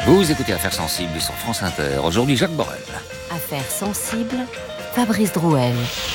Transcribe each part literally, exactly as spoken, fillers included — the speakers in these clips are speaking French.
Vous écoutez Affaires sensibles sur France Inter. Aujourd'hui, Jacques Borel. Affaires sensibles, Fabrice Drouel.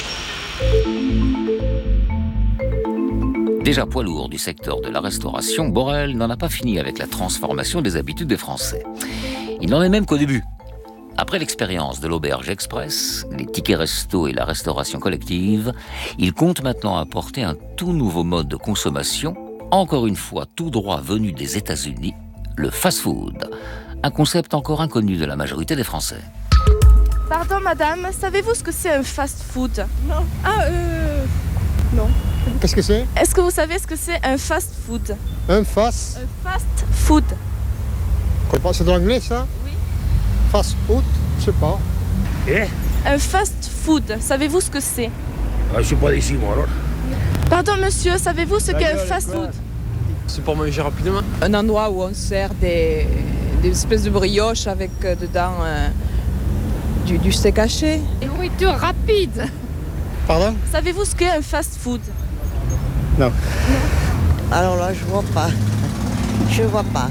Déjà poids lourd du secteur de la restauration, Borel n'en a pas fini avec la transformation des habitudes des Français. Il n'en est même qu'au début. Après l'expérience de l'auberge express, les tickets resto et la restauration collective, il compte maintenant apporter un tout nouveau mode de consommation, encore une fois tout droit venu des États-Unis, le fast-food. Un concept encore inconnu de la majorité des Français. Pardon madame, savez-vous ce que c'est un fast-food? Non. Ah, euh... non. Qu'est-ce que c'est? Est-ce que vous savez ce que c'est un fast-food? Un fast? Un fast-food. C'est de l'anglais ça? Oui. Fast-food? Je sais pas. Eh? Un fast-food, savez-vous ce que c'est? Ah, je suis pas d'ici moi alors. Pardon monsieur, savez-vous ce qu'est un fast-food? C'est pour manger rapidement. Un endroit où on sert des, des espèces de brioches avec euh, dedans euh, du, du steak haché. Une nourriture rapide. Pardon? Savez-vous ce qu'est un fast-food? Non. Non. Alors là, je vois pas. Je vois pas.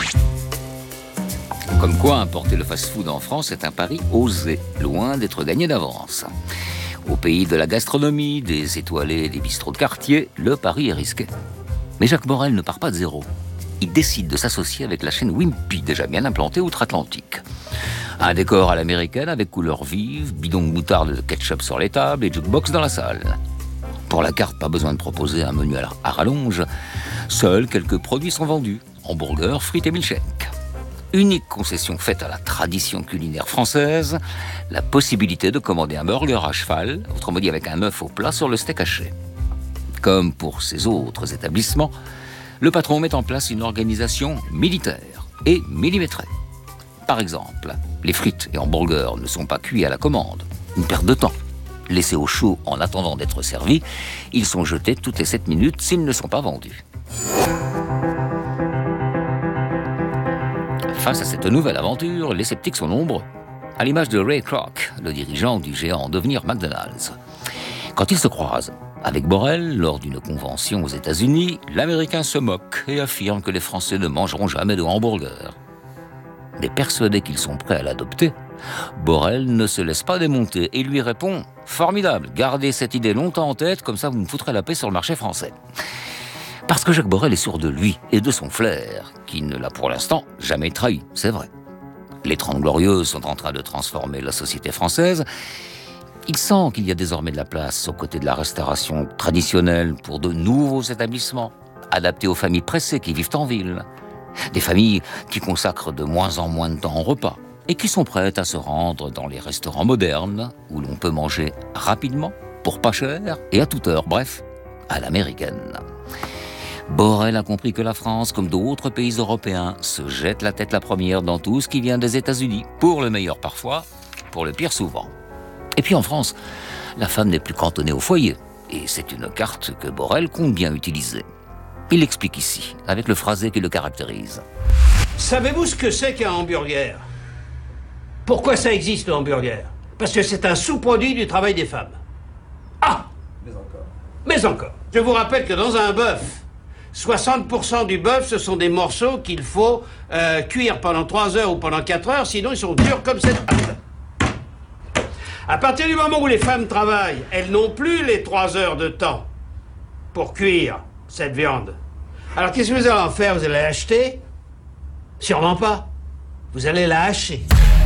Comme quoi, importer le fast-food en France est un pari osé, loin d'être gagné d'avance. Au pays de la gastronomie, des étoilés et des bistrots de quartier, le pari est risqué. Mais Jacques Borel ne part pas de zéro. Il décide de s'associer avec la chaîne Wimpy, déjà bien implantée outre-Atlantique. Un décor à l'américaine avec couleurs vives, bidons de moutarde de ketchup sur les tables et jukebox dans la salle. Pour la carte, pas besoin de proposer un menu à rallonge. Seuls quelques produits sont vendus. Hamburgers, frites et milkshakes. Unique concession faite à la tradition culinaire française, la possibilité de commander un burger à cheval, autrement dit avec un œuf au plat sur le steak haché. Comme pour ces autres établissements, le patron met en place une organisation militaire et millimétrée. Par exemple, les frites et hamburgers ne sont pas cuits à la commande, une perte de temps. Laissés au chaud en attendant d'être servis, ils sont jetés toutes les sept minutes s'ils ne sont pas vendus. Face à cette nouvelle aventure, les sceptiques sont nombreux. À l'image de Ray Kroc, le dirigeant du géant en devenir McDonald's. Quand ils se croisent avec Borel lors d'une convention aux États-Unis, l'Américain se moque et affirme que les Français ne mangeront jamais de hamburger. Mais persuadés qu'ils sont prêts à l'adopter, Borel ne se laisse pas démonter et lui répond « Formidable, gardez cette idée longtemps en tête, comme ça vous me foutrez la paix sur le marché français. » Parce que Jacques Borel est sûr de lui et de son flair, qui ne l'a pour l'instant jamais trahi, c'est vrai. Les Trente Glorieuses sont en train de transformer la société française. Il sent qu'il y a désormais de la place aux côtés de la restauration traditionnelle pour de nouveaux établissements, adaptés aux familles pressées qui vivent en ville. Des familles qui consacrent de moins en moins de temps au repas et qui sont prêtes à se rendre dans les restaurants modernes où l'on peut manger rapidement, pour pas cher et à toute heure, bref, à l'américaine. Borel a compris que la France, comme d'autres pays européens, se jette la tête la première dans tout ce qui vient des États-Unis, pour le meilleur parfois, pour le pire souvent. Et puis en France, la femme n'est plus cantonnée au foyer, et c'est une carte que Borel compte bien utiliser. Il explique ici, avec le phrasé qui le caractérise. Savez-vous ce que c'est qu'un hamburger? Pourquoi ça existe, le hamburger? Parce que c'est un sous-produit du travail des femmes. Ah! Mais encore. Mais encore. Je vous rappelle que dans un bœuf, soixante pour cent du bœuf, ce sont des morceaux qu'il faut euh, cuire pendant trois heures ou pendant quatre heures, sinon ils sont durs comme cette pâte. À partir du moment où les femmes travaillent, elles n'ont plus les trois heures de temps pour cuire cette viande. Alors qu'est-ce que vous allez en faire? Vous allez l'acheter? Sûrement pas. Vous allez la hacher.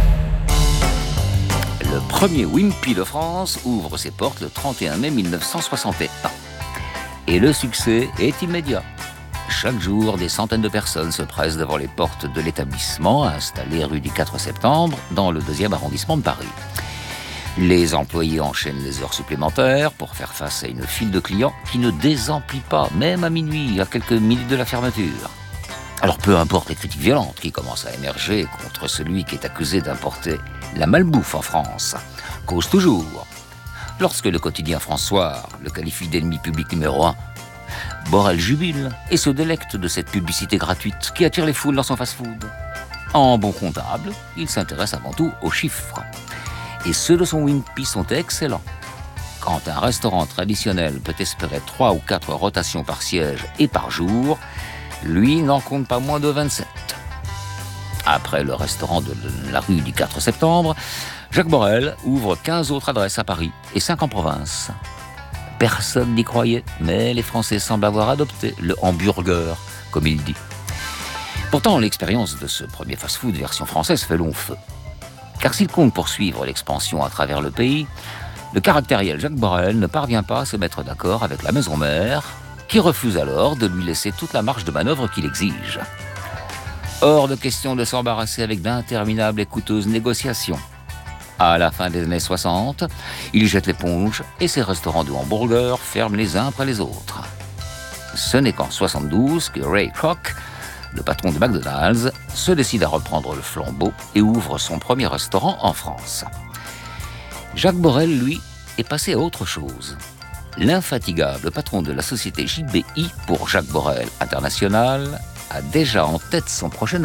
Le premier Wimpy de France ouvre ses portes le trente et un mai mille neuf cent soixante et un. Et le succès est immédiat. Chaque jour, des centaines de personnes se pressent devant les portes de l'établissement installé rue du quatre septembre, dans le deuxième arrondissement de Paris. Les employés enchaînent les heures supplémentaires pour faire face à une file de clients qui ne désemplit pas, même à minuit, à quelques minutes de la fermeture. Alors peu importe les critiques violentes qui commencent à émerger contre celui qui est accusé d'importer la malbouffe en France, cause toujours. Lorsque le quotidien François le qualifie d'ennemi public numéro un, Borel jubile et se délecte de cette publicité gratuite qui attire les foules dans son fast-food. En bon comptable, il s'intéresse avant tout aux chiffres. Et ceux de son Wimpy sont excellents. Quand un restaurant traditionnel peut espérer trois ou quatre rotations par siège et par jour, lui n'en compte pas moins de vingt-sept. Après le restaurant de la rue du quatre septembre, Jacques Borel ouvre quinze autres adresses à Paris et cinq en province. Personne n'y croyait, mais les Français semblent avoir adopté le hamburger, comme il dit. Pourtant, l'expérience de ce premier fast-food version française fait long feu. Car s'il compte poursuivre l'expansion à travers le pays, le caractériel Jacques Borel ne parvient pas à se mettre d'accord avec la maison mère, qui refuse alors de lui laisser toute la marge de manœuvre qu'il exige. Hors de question de s'embarrasser avec d'interminables et coûteuses négociations. À la fin des années soixante, il jette l'éponge et ses restaurants de hamburgers ferment les uns après les autres. Ce n'est qu'en soixante-douze que Ray Kroc, le patron de McDonald's, se décide à reprendre le flambeau et ouvre son premier restaurant en France. Jacques Borel, lui, est passé à autre chose. L'infatigable patron de la société J B I pour Jacques Borel International a déjà en tête son prochain